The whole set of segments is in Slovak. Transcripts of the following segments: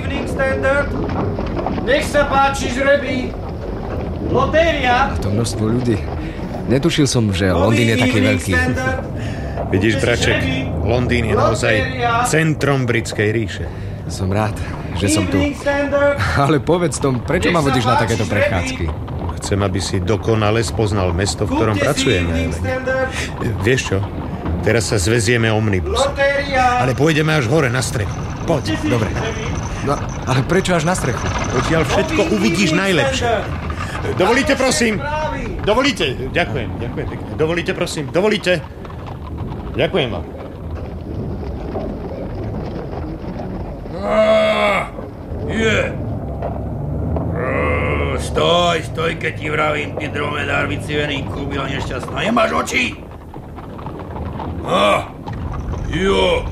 Evening Standard. Nech sa páči, žreby. Lotéria. A to množstvo ľudí. Netušil som, že Londýn je taký veľký. Vidíš, braček, Londýn je naozaj centrom britskej ríše. Som rád, že som tu. Ale povedz Tom, prečo ma vodíš na takéto prechádzky? Chcem, aby si dokonale spoznal mesto, v ktorom pracujeme. Vieš čo? Teraz sa zvezieme omnibus. Ale pôjdeme až hore na strechu. Poď. Dobre. No, ale prečo až na strechu? Odtiaľ všetko uvidíš najlepšie. Dovolíte, prosím? Dovolíte? Ďakujem pekne. Dovolíte, prosím? Dovolíte? Ďakujem vám. Stoj, keď ti vravím, ty dromedár vycivený kúbila nešťastná. Nemáš oči? Jo.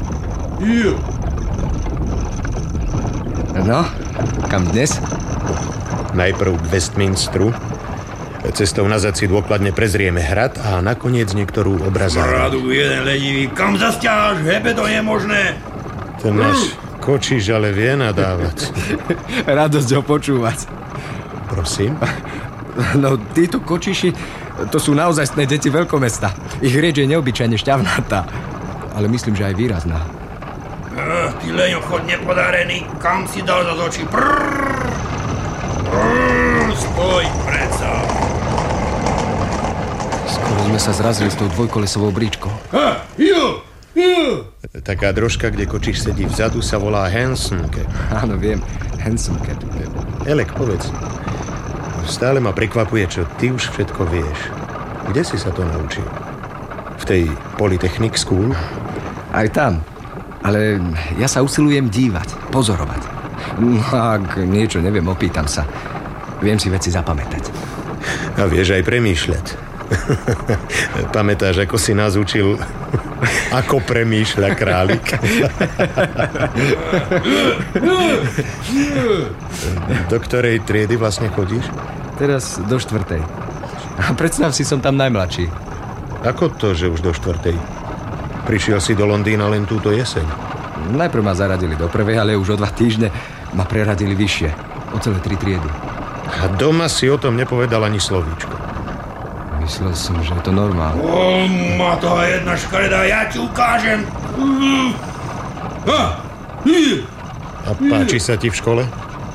No, kam dnes? Najprv k Westminsteru. Cestou nazad si dôkladne prezrieme hrad a nakoniec niektorú obrazárnu. Radu jeden ledivý. Kam zasťaháš? Hebe, to je možné. Ten náš kočiš ale vie nadávať. Radosť ho počúvať. Prosím? No, títo kočiši, to sú naozajstné deti veľkomesta. Ich reč je neobyčajne šťavnatá. Ale myslím, že aj výrazná. Ty leňochod nepodarený. Kam si dal za oči? Stoj, predsa. Skoro sme sa zrazili s tou dvojkolesovou bríčkou. Taká drožka, kde kočiš sedí vzadu, sa volá Hansom Cab. Áno, viem. Hansom Cab. Elek, povedz. Stále ma prekvapuje, čo ty už všetko vieš. Kde si sa to naučil? V tej Polytechnic School? Aj tam. Ale ja sa usilujem dívať, pozorovať. No, ak niečo neviem, opýtam sa. Viem si veci zapamätať. A vieš aj premýšľať. Pamätáš, ako si nás učil, ako premýšľa králik? Do ktorej triedy vlastne chodíš? Teraz do 4. A predstav si, som tam najmladší. Ako to, že už do 4? Prišiel si do Londýna len túto jeseň. Najprv ma zaradili do 1, ale už o 2 týždne ma preradili vyššie. O celé 3 triedy. A doma si o tom nepovedal ani slovíčko. Myslel som, že je to normálne. Má to jedna škareda, ja ti ukážem. A páči sa ti v škole?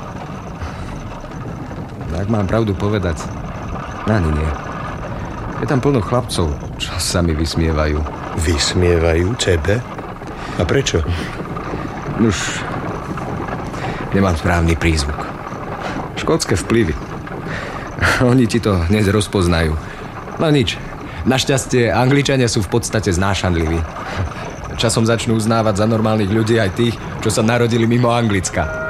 Ak mám pravdu povedať, ani nie. Je tam plno chlapcov, čo sa mi vysmievajú. Vysmievajú tebe? A prečo? Už nemám správny prízvuk. Škótske vplyvy. Oni ti to hneď rozpoznajú. No nič. Našťastie Angličania sú v podstate znášanliví. Časom začnú uznávať za normálnych ľudí aj tých, čo sa narodili mimo Anglicka.